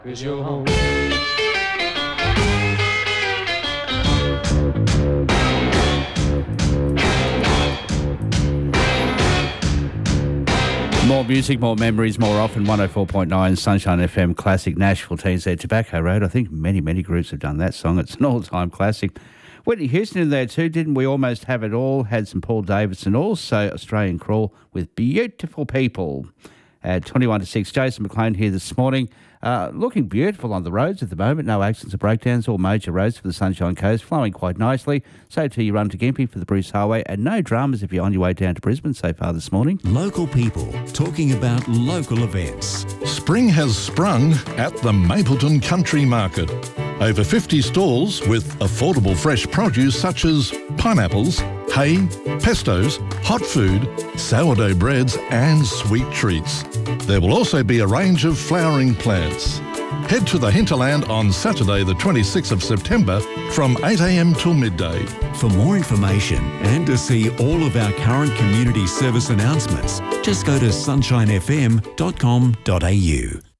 'Cause you're home. More music, more memories, more often. 104.9 Sunshine FM Classic Nashville Teens there. Tobacco Road. I think many groups have done that song. It's an all-time classic. Whitney Houston in there too, didn't we? Almost Have It All. Had some Paul Davidson. Also Australian Crawl with Beautiful People. At 21 to 6, Jason McLean here this morning. Looking beautiful on the roads at the moment. No accidents or breakdowns. All major roads for the Sunshine Coast flowing quite nicely. So too you run to Gympie for the Bruce Highway, and no dramas if you're on your way down to Brisbane so far this morning. Local people talking about local events. Spring has sprung at the Mapleton Country Market. Over 50 stalls with affordable fresh produce such as pineapples, hay, pestos, hot food, sourdough breads and sweet treats. There will also be a range of flowering plants. Head to the hinterland on Saturday the 26th of September from 8 a.m. till midday. For more information and to see all of our current community service announcements, just go to sunshinefm.com.au.